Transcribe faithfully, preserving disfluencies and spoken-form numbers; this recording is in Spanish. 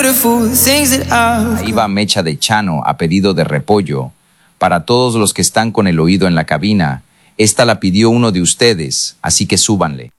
beautiful, the things that I've Ahí va Mecha de Chano a pedido de Repollo. Para todos los que están con el oído en la cabina, esta la pidió uno de ustedes, así que súbanle.